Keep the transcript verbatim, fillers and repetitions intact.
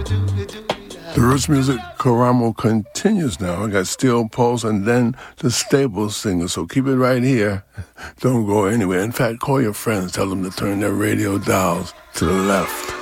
The Roots Music Karamo continues now. I got Steel Pulse and then the Staples Singer. So keep it right here. Don't go anywhere. In fact, call your friends. Tell them to turn their radio dials to the left.